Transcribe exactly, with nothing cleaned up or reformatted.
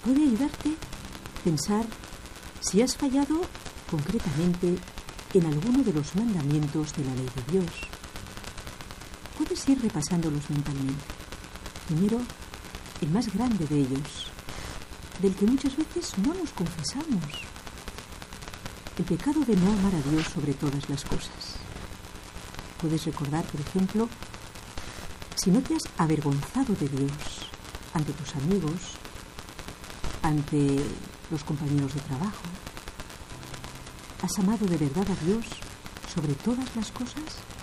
puede ayudarte a pensar si has fallado concretamente en alguno de los mandamientos de la ley de Dios. Puedes ir repasándolos mentalmente. Primero, el más grande de ellos, del que muchas veces no nos confesamos: el pecado de no amar a Dios sobre todas las cosas. Puedes recordar, por ejemplo, si no te has avergonzado de Dios ante tus amigos, ante los compañeros de trabajo. ¿Has amado de verdad a Dios sobre todas las cosas?